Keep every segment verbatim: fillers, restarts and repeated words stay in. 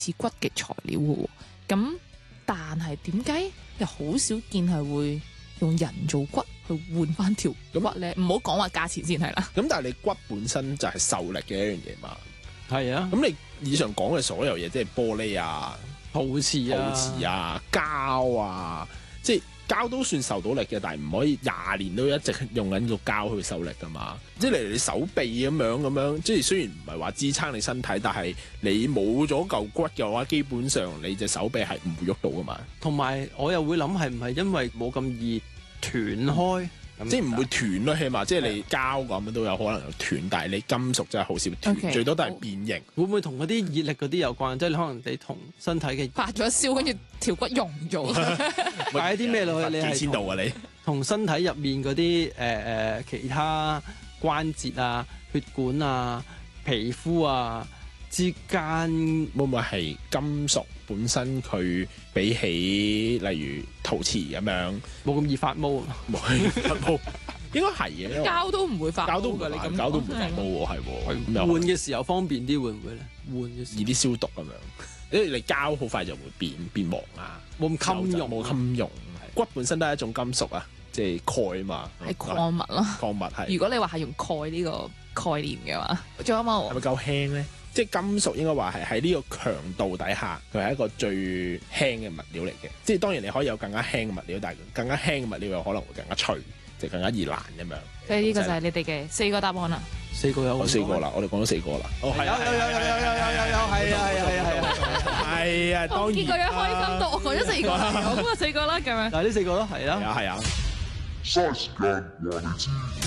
似骨嘅材料嘅喎。咁但係點解又好少見係會用人造骨去換翻條骨咧？唔好講話價錢先係啦。 咁但係你骨本身就係受力嘅一樣嘢嘛。 係啊， 咁你以上講嘅所有嘢，即係玻璃啊、 陶瓷啊、 陶瓷啊、膠啊，即係膠都算受到力嘅，但係唔可以廿年都一直用緊個膠去受力噶嘛。即係例如你手臂咁樣咁樣，即係雖然唔係話支撐你身體，但係你冇咗嚿骨嘅話，基本上你隻手臂係唔會喐到噶嘛。 同埋我又會諗係唔係因為冇咁易斷開？ 即係唔會斷咯，起碼即係你膠咁樣都有可能有斷，但係你金屬真係好少斷，okay. 最多都係變形。 會唔會同嗰啲熱力嗰啲有關？即係可能你同身體嘅發咗燒，跟住條骨溶咗， 擺啲咩落去？你係幾千度啊你？ 同身體入面嗰啲誒誒其他關節啊、血管啊、皮膚啊之間， 會唔會係金屬本身佢比起例如陶瓷咁樣冇咁易發毛？ 冇發毛，應該係嘅。 膠都唔會發毛， 膠都唔會，膠都唔會發毛喎，係喎。 換嘅時候方便啲會唔會咧？換嘅時候易啲消毒咁樣，因為你膠好快就會變變黃啊， 冇咁襟用， 冇襟用。骨本身都係一種金屬啊，即係鈣嘛， 係礦物咯。 礦物係。 如果你話係用鈣呢個概念嘅話，仲有冇？ 係咪夠輕咧？即係金屬應該話係喺呢個強度底下，佢係一個最輕嘅物料嚟嘅。即係當然你可以有更加輕嘅物料，但係更加輕嘅物料有可能會更加脆，即係更加易爛咁樣。 所以呢個就係你哋嘅四個答案啦。 四個有， 我四個啦，我哋講咗四個啦。 哦，係有有有有有有有有有，係啊係啊係啊係啊， 係啊，當然。 結果一開心到，我講咗四個，我講咗四個啦，咁樣。 但係呢四個咯，係啦。 係啊係啊。 嘥時間話你知。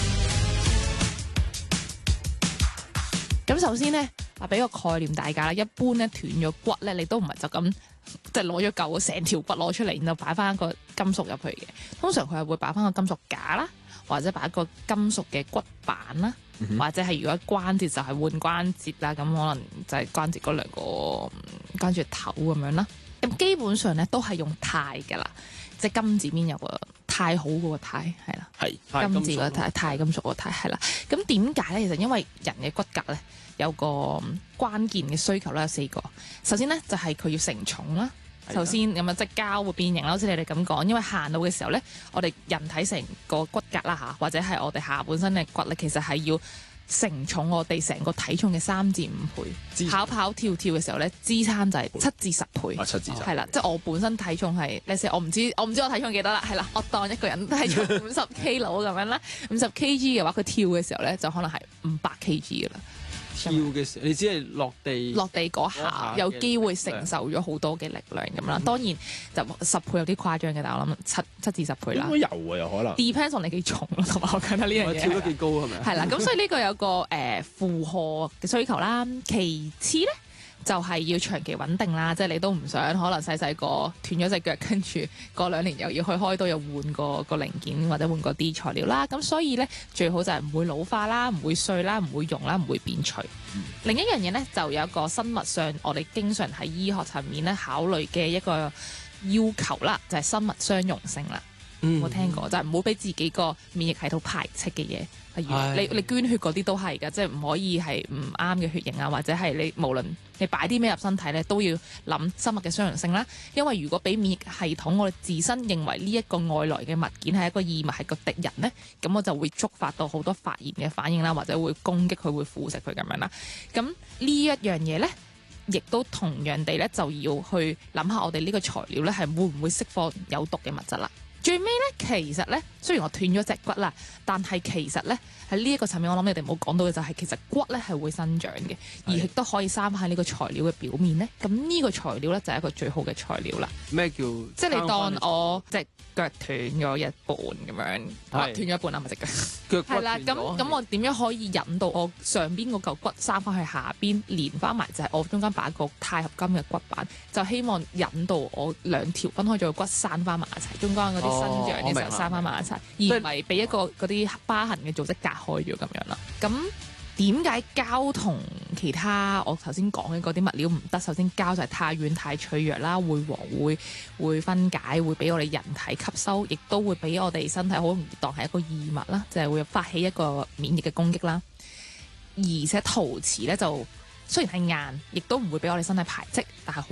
咁首先咧，話俾個概念大家啦。一般咧斷咗骨咧，你都唔係就咁即係攞咗嚿成條骨攞出嚟，然後擺翻個金屬入去嘅。通常佢係會擺翻個金屬架啦，或者擺一個金屬嘅骨板啦，嗯、或者係如果關節就係換關節啦，咁可能就係關節嗰兩個關節頭咁樣啦。咁基本上咧都係用鈦㗎啦，即係金字邊有個鈦好嗰個鈦係啦， 係金字個鈦鈦金屬個鈦係啦。咁點解咧？其實因為人嘅骨骼咧有個關鍵嘅需求咧，有四個。首先咧就係、是、佢要承重啦。首先咁啊，即係膠會變形啦，好似你哋咁講。因為行路嘅時候咧，我哋人體成個骨骼啦嚇，或者係我哋下半身嘅骨咧，其實係要承重我哋成個體重嘅三至五倍。跑跑跳跳嘅時候咧，支撐就係七至十倍。 啊，七至十係啦，即係我本身體重係，你先我唔知，我唔知我體重幾多啦。係啦，我當一個人體重五十 K 佬咁樣啦，五十 K G 嘅話，佢跳嘅時候咧就可能係五百 K G 噶啦。 跳嘅時候，你只係落地落地嗰下有機會承受咗好多嘅力量咁啦。當然就十倍有啲誇張嘅，但係我諗七七至十倍啦。 應該有啊，有可能。 Depends on 你幾重咯，同埋我覺得呢樣嘢。 跳得幾高係咪？ 係啦，咁所以呢個有個誒、呃、負荷嘅需求啦。其次咧就係、是、要長期穩定啦，即係你都唔想可能細細個斷咗隻腳，跟住過兩年又要去開刀，又換個個零件或者換個啲材料啦。咁所以咧最好就係唔會老化啦，唔會碎啦，唔會溶啦，唔會變脆。嗯、另一樣嘢咧就有一個生物上我哋經常喺醫學層面咧考慮嘅一個要求啦，就係、是、生物相容性啦。嗯、有冇聽過？就係唔好俾自己個免疫系統排斥嘅嘢。例如你你捐血嗰啲都係㗎，即係唔可以係唔啱嘅血型啊，或者係你無論你擺啲咩入身體咧，都要諗生物嘅相容性啦。因為如果俾免疫系統我哋自身認為呢一個外來嘅物件係一個異物係個敵人咧，咁我就會觸發到好多發炎嘅反應啦，或者會攻擊佢，會腐蝕佢咁樣啦。咁呢一樣嘢咧，亦都同樣地咧就要去諗下我哋呢個材料咧係會唔會釋放有毒嘅物質啦。最尾咧，其實咧，雖然我斷咗隻骨啦，但係其實咧喺呢一個層面，我諗你哋冇講到嘅就係、是、其實骨咧係會生長嘅，而亦都可以生喺呢個材料嘅表面咧。咁呢個材料咧就係一個最好嘅材料啦。 咩叫？ 即係你當我隻腳斷咗一半咁樣，斷咗一半啊，咪隻腳。 腳骨係啦，咁咁我點樣可以引到我上邊嗰嚿骨生翻去下邊，連翻埋就係我中間擺一個鈦合金嘅骨板，就希望引到我兩條分開咗嘅骨生翻埋一齊，中間嗰啲生長嘅時候生翻埋一齊，而唔係俾一個嗰啲疤痕嘅組織隔開咗咁樣啦。咁點解膠同其他我頭先講嘅嗰啲物料唔得？首先膠就係太軟太脆弱啦，會黃會會分解，會俾我哋人體吸收，亦都會俾我哋身體好容易當係一個異物啦，就係、是、會發起一個免疫嘅攻擊啦。而且陶瓷咧就雖然係硬，亦都唔會俾我哋身體排斥，但係好